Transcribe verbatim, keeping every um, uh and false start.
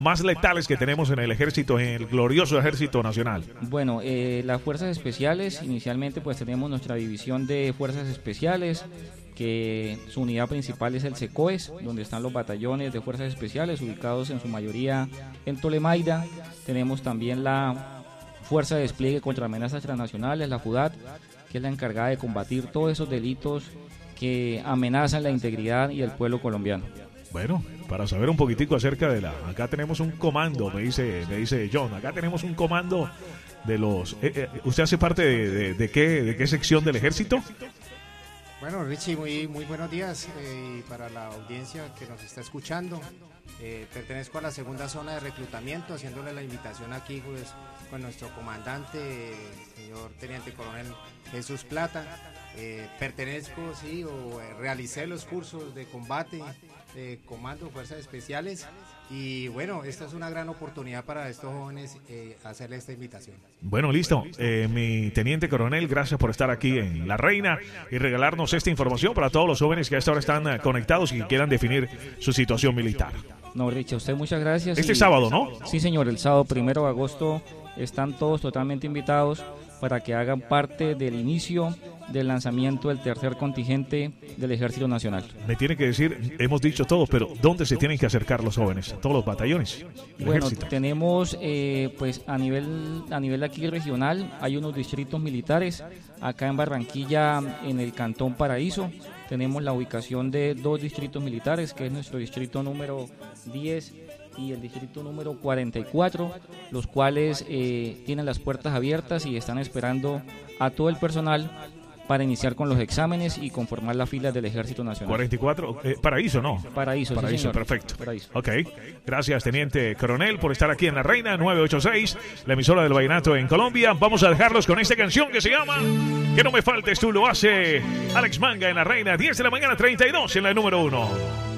más letales que tenemos en el ejército, en el glorioso Ejército Nacional? Bueno, eh, las fuerzas especiales, inicialmente pues tenemos nuestra división de fuerzas especiales, que su unidad principal es el SECOES, donde están los batallones de fuerzas especiales ubicados en su mayoría en Tolemaida. Tenemos también la Fuerza de Despliegue contra Amenazas Transnacionales, la FUDAT, que es la encargada de combatir todos esos delitos que amenazan la integridad y el pueblo colombiano. Bueno, para saber un poquitico acerca de la... Acá tenemos un comando, me dice me dice John, acá tenemos un comando de los... Eh, eh, ¿Usted hace parte de, de, de, qué, de qué sección del ejército? Bueno, Richie, muy, muy buenos días eh, y para la audiencia que nos está escuchando. Eh, pertenezco a la segunda zona de reclutamiento, haciéndole la invitación aquí pues, con nuestro comandante, eh, señor Teniente Coronel Jesús Plata. Eh, pertenezco, sí, o eh, realicé los cursos de combate, de comando, fuerzas especiales, y bueno, esta es una gran oportunidad para estos jóvenes eh, hacerle esta invitación. Bueno, listo. Eh, mi Teniente Coronel, gracias por estar aquí en La Reina y regalarnos esta información para todos los jóvenes que a esta hora están uh, conectados y que quieran definir su situación militar. No, Richie, a usted muchas gracias. Este y... sábado, ¿no? Sí, señor, el sábado primero de agosto están todos totalmente invitados para que hagan parte del inicio del lanzamiento del tercer contingente del Ejército Nacional. Me tiene que decir, hemos dicho todo, pero ¿dónde se tienen que acercar los jóvenes? ¿Todos los batallones? Bueno, ejército. tenemos eh, pues a nivel a nivel aquí regional, hay unos distritos militares. Acá en Barranquilla, en el Cantón Paraíso, tenemos la ubicación de dos distritos militares, que es nuestro distrito número diez y el distrito número cuarenta y cuatro, los cuales eh, tienen las puertas abiertas y están esperando a todo el personal para iniciar con los exámenes y conformar las filas del Ejército Nacional. cuarenta y cuatro, eh, Paraíso, ¿no? Paraíso, Paraíso, sí, señor. Perfecto. Paraíso. Ok, gracias, Teniente Coronel, por estar aquí en La Reina nueve ochenta y seis, la emisora del vallenato en Colombia. Vamos a dejarlos con esta canción que se llama Que no me faltes tú, lo hace Alex Manga en La Reina, diez de la mañana, treinta y dos en la número uno.